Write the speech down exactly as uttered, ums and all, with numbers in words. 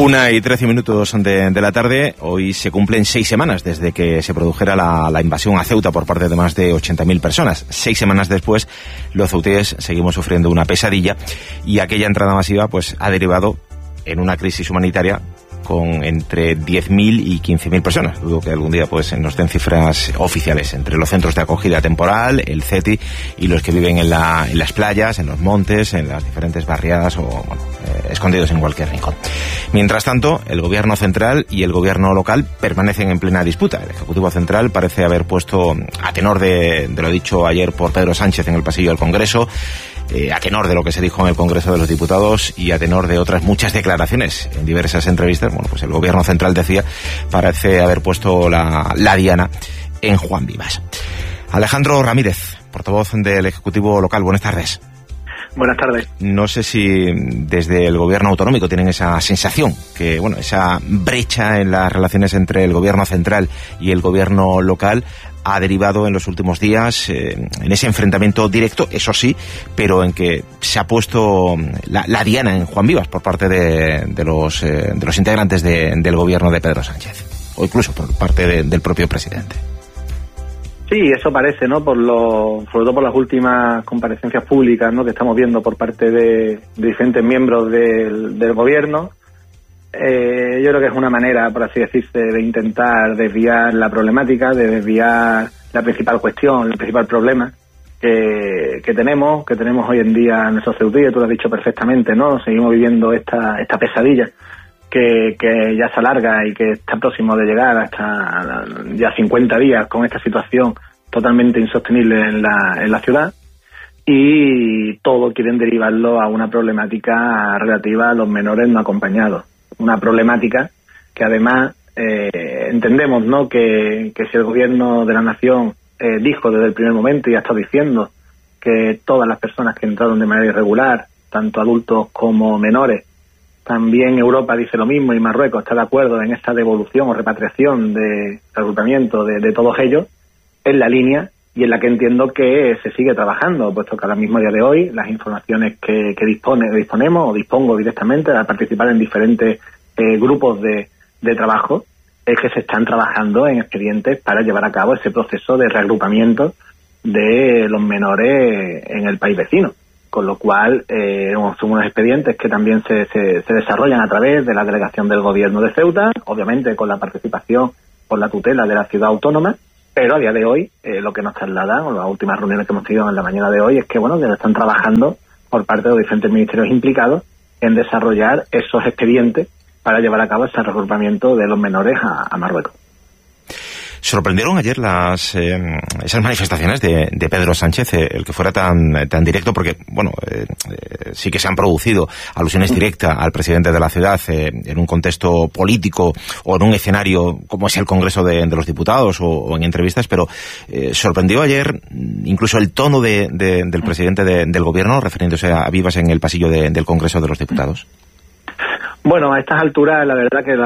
Una y trece minutos de, de la tarde. Hoy se cumplen seis semanas desde que se produjera la, la invasión a Ceuta por parte de más de ochenta mil personas. Seis semanas después, los ceutíes seguimos sufriendo una pesadilla y aquella entrada masiva pues ha derivado en una crisis humanitaria con entre diez mil y quince mil personas. Dudo que algún día pues nos den cifras oficiales entre los centros de acogida temporal, el CETI, y los que viven en, la, en las playas, en los montes, en las diferentes barriadas o bueno, eh, escondidos en cualquier rincón. Mientras tanto, el gobierno central y el gobierno local permanecen en plena disputa. El Ejecutivo Central parece haber puesto, a tenor de, de lo dicho ayer por Pedro Sánchez en el pasillo del Congreso, Eh, a tenor de lo que se dijo en el Congreso de los Diputados y a tenor de otras muchas declaraciones en diversas entrevistas, bueno, pues el Gobierno Central decía, parece haber puesto la, la diana en Juan Vivas. Alejandro Ramírez, portavoz del Ejecutivo Local, buenas tardes. Buenas tardes. No sé si desde el Gobierno autonómico tienen esa sensación, que bueno, esa brecha en las relaciones entre el Gobierno central y el Gobierno local ha derivado en los últimos días eh, en ese enfrentamiento directo, eso sí, pero en que se ha puesto la, la diana en Juan Vivas por parte de, de, los, eh, de los integrantes de, del gobierno de Pedro Sánchez, o incluso por parte de, del propio presidente. Sí, eso parece, ¿no? Por lo, sobre todo por las últimas comparecencias públicas, ¿no?, que estamos viendo por parte de, de diferentes miembros del, del gobierno. Eh, yo creo que es una manera, por así decirse, de intentar desviar la problemática, de desviar la principal cuestión, el principal problema que, que tenemos, que tenemos hoy en día en nuestros ceutíes. Tú lo has dicho perfectamente, ¿no? Seguimos viviendo esta, esta pesadilla que, que ya se alarga y que está próximo de llegar hasta ya cincuenta días con esta situación totalmente insostenible en la, en la ciudad. Y todo quieren derivarlo a una problemática relativa a los menores no acompañados. Una problemática que además eh, entendemos, ¿no?, que, que si el gobierno de la nación eh, dijo desde el primer momento y ha estado diciendo que todas las personas que entraron de manera irregular, tanto adultos como menores, también Europa dice lo mismo y Marruecos está de acuerdo en esta devolución o repatriación de agrupamiento de, de todos ellos, es la línea y en la que entiendo que se sigue trabajando, puesto que ahora mismo, a día de hoy, las informaciones que, que dispone, disponemos o dispongo directamente a participar en diferentes eh, grupos de, de trabajo, es que se están trabajando en expedientes para llevar a cabo ese proceso de reagrupamiento de los menores en el país vecino. Con lo cual, eh, son unos expedientes que también se, se, se desarrollan a través de la delegación del gobierno de Ceuta, obviamente con la participación, por la tutela de la ciudad autónoma. Pero a día de hoy, eh, lo que nos trasladan, o las últimas reuniones que hemos tenido en la mañana de hoy, es que bueno, ya están trabajando por parte de los diferentes ministerios implicados en desarrollar esos expedientes para llevar a cabo ese reagrupamiento de los menores a, a Marruecos. ¿Sorprendieron ayer las eh, esas manifestaciones de, de Pedro Sánchez, eh, el que fuera tan tan directo? Porque, bueno, eh, eh, sí que se han producido alusiones directas al presidente de la ciudad eh, en un contexto político o en un escenario como es el Congreso de, de los Diputados o, o en entrevistas, pero eh, sorprendió ayer incluso el tono de, de, del presidente de, del gobierno refiriéndose a Vivas en el pasillo de, del Congreso de los Diputados. Bueno, a estas alturas la verdad que la